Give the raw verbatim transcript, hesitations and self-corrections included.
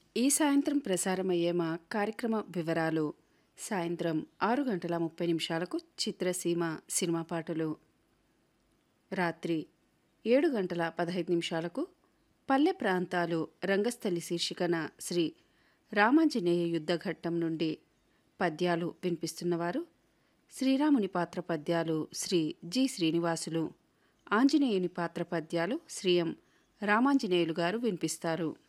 ఈ సాయంత్రం ప్రసారమయ్యే మా కార్యక్రమ వివరాలు: సాయంత్రం ఆరు గంటల ముప్పై నిమిషాలకు చిత్రసీమ సినిమా పాటలు, రాత్రి ఏడు గంటల పదహైదు నిమిషాలకు పల్లె ప్రాంతాలు రంగస్థలి శీర్షికన శ్రీ రామాంజనేయ యుద్ధఘట్టం నుండి పద్యాలు వినిపిస్తున్నవారు శ్రీరాముని పాత్ర పద్యాలు శ్రీ జి శ్రీనివాసులు, ఆంజనేయుని పాత్ర పద్యాలు శ్రీ ఎం రామాంజనేయులు గారు వినిపిస్తారు.